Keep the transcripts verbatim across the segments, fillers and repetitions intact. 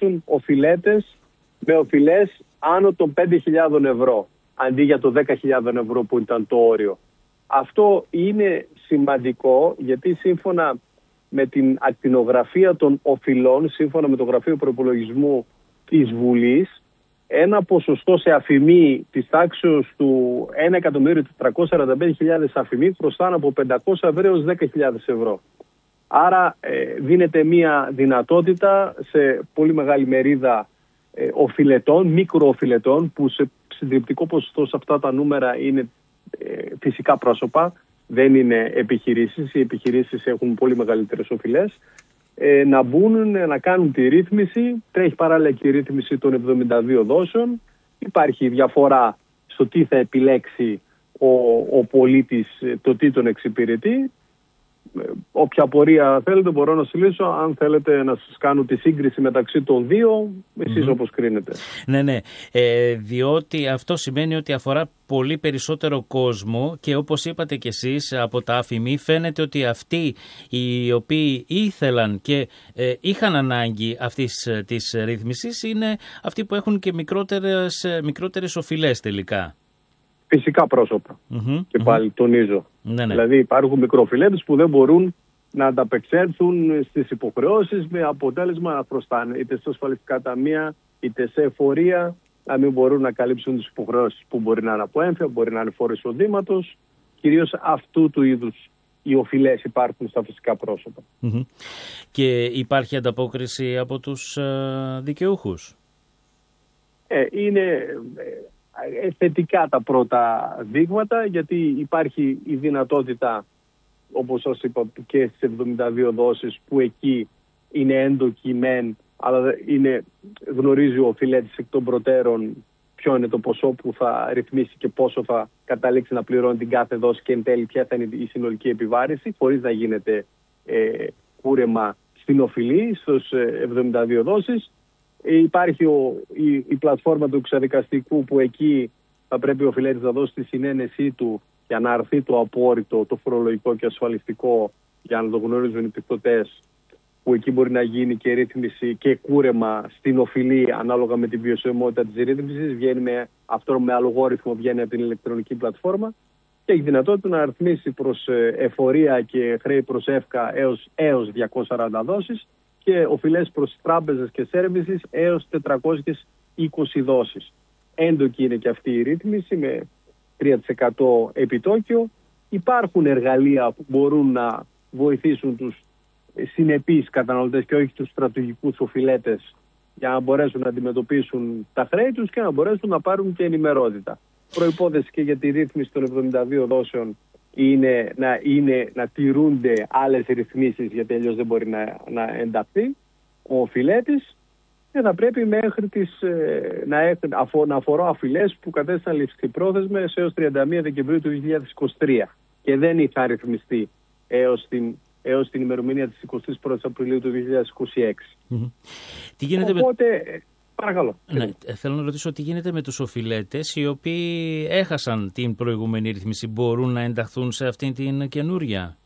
ρυθμίσουν οφειλέτες με οφειλές άνω των πέντε χιλιάδες ευρώ, αντί για το δέκα χιλιάδες ευρώ που ήταν το όριο. Αυτό είναι σημαντικό, γιατί σύμφωνα με την ακτινογραφία των οφειλών, σύμφωνα με το Γραφείο Προϋπολογισμού της Βουλής, ένα ποσοστό σε αφημί της τάξης του ένα εκατομμύριο τετρακόσιες σαράντα πέντε χιλιάδες αφημί χρωστάνε από πεντακόσια ευρώ έως δέκα χιλιάδες ευρώ. Άρα ε, δίνεται μια δυνατότητα σε πολύ μεγάλη μερίδα ε, οφειλετών, μικροοφειλετών, που σε συντριπτικό ποσοστό σε αυτά τα νούμερα είναι ε, φυσικά πρόσωπα, δεν είναι επιχειρήσεις. Οι επιχειρήσεις έχουν πολύ μεγαλύτερες οφειλές. Ε, να μπουν, να κάνουν τη ρύθμιση. Τρέχει παράλληλα και η ρύθμιση των εβδομήντα δύο δόσεων. Υπάρχει διαφορά στο τι θα επιλέξει ο, ο πολίτης, το τι τον εξυπηρετεί. Όποια απορία θέλετε μπορώ να σας λύσω. Αν θέλετε να σας κάνω τη σύγκριση μεταξύ των δύο, εσείς mm-hmm. όπως κρίνετε. Ναι, ναι. Ε, διότι αυτό σημαίνει ότι αφορά πολύ περισσότερο κόσμο και όπως είπατε κι εσείς από τα αφημί φαίνεται ότι αυτοί οι οποίοι ήθελαν και ε, είχαν ανάγκη αυτής της ρύθμισης είναι αυτοί που έχουν και μικρότερες, μικρότερες οφειλές τελικά. Φυσικά πρόσωπα. Mm-hmm, και πάλι mm-hmm. τονίζω. Ναι, ναι. Δηλαδή υπάρχουν μικροφιλέτες που δεν μπορούν να ανταπεξέλθουν στις υποχρεώσεις, με αποτέλεσμα να χρωστάνε είτε σε ασφαλιστικά ταμεία είτε σε εφορία, να μην μπορούν να καλύψουν τις υποχρεώσεις που μπορεί να είναι από έμφυα, μπορεί να είναι φόρο εισοδήματος. Κυρίως αυτού του είδους οι οφειλές υπάρχουν στα φυσικά πρόσωπα. Mm-hmm. Και υπάρχει ανταπόκριση από τους ε, δικαιούχους? Ε, είναι... Ε, θετικά τα πρώτα δείγματα, γιατί υπάρχει η δυνατότητα, όπως σας είπα, και στις εβδομήντα δύο δόσεις που εκεί είναι έντοκοι μεν, αλλά είναι, γνωρίζει ο οφειλέτης εκ των προτέρων ποιο είναι το ποσό που θα ρυθμίσει και πόσο θα καταλήξει να πληρώνει την κάθε δόση και εν τέλει ποια θα είναι η συνολική επιβάρηση, χωρίς να γίνεται ε, κούρεμα στην οφειλή στους εβδομήντα δύο δόσεις. Υπάρχει ο, η, η πλατφόρμα του εξαδικαστικού, που εκεί θα πρέπει ο οφειλέτης να δώσει τη συνένεσή του για να αρθεί το απόρριτο, το φορολογικό και ασφαλιστικό, για να το γνωρίζουν οι πιστωτές, που εκεί μπορεί να γίνει και ρύθμιση και κούρεμα στην οφειλή ανάλογα με την βιωσιμότητα της ρύθμισης. Βγαίνει με αυτό, με αλγόριθμο, βγαίνει από την ηλεκτρονική πλατφόρμα και έχει δυνατότητα να αριθμίσει προς εφορία και χρέη προς εύκα έως, έως διακόσιες σαράντα δόσεις και οφειλές προς τράπεζες και σέρβισης έως τετρακόσιες είκοσι δόσεις. Έντοκη είναι και αυτή η ρύθμιση με τρία τοις εκατό επιτόκιο. Υπάρχουν εργαλεία που μπορούν να βοηθήσουν τους συνεπείς καταναλωτές και όχι τους στρατηγικούς οφειλέτες, για να μπορέσουν να αντιμετωπίσουν τα χρέη τους και να μπορέσουν να πάρουν και ενημερότητα. Προϋπόθεση και για τη ρύθμιση των εβδομήντα δύο δόσεων είναι να, είναι να τηρούνται άλλες ρυθμίσεις, γιατί αλλιώς δεν μπορεί να, να ενταχθεί ο οφειλέτης, και θα πρέπει μέχρι τις, να, αφο, να αφορώ αφιλές που κατέστησαν ληψιπρόθεσμες έως τριάντα μία Δεκεμβρίου του δύο χιλιάδες είκοσι τρία και δεν είχα ρυθμιστεί έως την, έως την ημερομηνία της εικοστής πρώτης Απριλίου του δύο χιλιάδες είκοσι έξι. Mm-hmm. Τι γίνεται Οπότε... με... Παρακαλώ. Ναι, θέλω να ρωτήσω τι γίνεται με τους οφειλέτες οι οποίοι έχασαν την προηγούμενη ρύθμιση. Μπορούν να ενταχθούν σε αυτήν την καινούρια,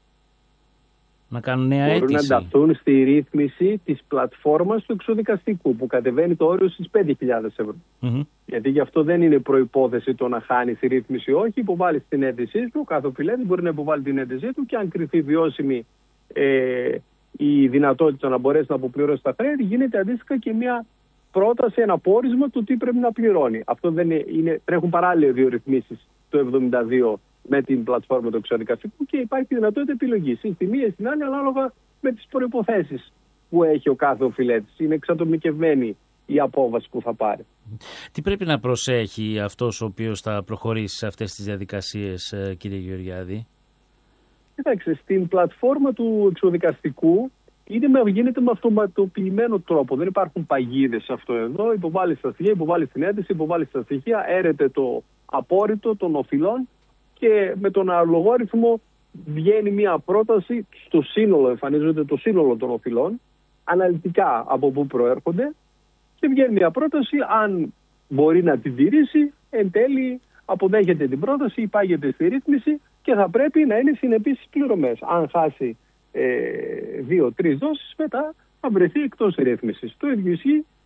να κάνουν νέα μπορούν αίτηση? Μπορούν να ενταχθούν στη ρύθμιση της πλατφόρμας του εξοδικαστικού, που κατεβαίνει το όριο στις πέντε χιλιάδες ευρώ. Mm-hmm. Γιατί γι' αυτό δεν είναι προϋπόθεση το να χάνει τη ρύθμιση, όχι. Υποβάλλει την αίτησή του, κάθε οφειλέτης μπορεί να υποβάλει την αίτησή του και αν κριθεί βιώσιμη ε, η δυνατότητα να μπορέσει να αποπληρώσει τα χρέη, γίνεται αντίστοιχα και μια πρόταση, ένα πόρισμα του τι πρέπει να πληρώνει. Αυτό δεν είναι, είναι, τρέχουν παράλληλα δύο ρυθμίσεις το εβδομήντα δύο με την πλατφόρμα του εξαδικαστικού και υπάρχει δυνατότητα επιλογής στην μία ή στην άλλη, ανάλογα με τις προϋποθέσεις που έχει ο κάθε οφειλέτης. Είναι εξατομικευμένη η απόβαση που θα πάρει. Τι πρέπει να προσέχει αυτός ο οποίος θα προχωρήσει σε αυτές τις διαδικασίες, κύριε Γεωργιάδη? Κοιτάξτε, στην πλατφόρμα του εξοδικαστικού είναι, γίνεται με αυτοματοποιημένο τρόπο. Δεν υπάρχουν παγίδες σε αυτό εδώ. Υποβάλλει τα στοιχεία, υποβάλλει την αίτηση, υποβάλλει τα στοιχεία, έρεται το απόρριτο των οφειλών και με τον αλγόριθμο βγαίνει μια πρόταση στο σύνολο, εμφανίζεται το σύνολο των οφειλών, αναλυτικά από πού προέρχονται και βγαίνει μια πρόταση, αν μπορεί να την τηρήσει, εν τέλει αποδέχεται την πρόταση, υπάγεται στη ρύθμιση και θα πρέπει να είναι συνεπής στις πληρωμές. Αν χάσει ε, δύο-τρεις δόσεις, μετά θα βρεθεί εκτός ρύθμισης. Το ίδιο ισχύει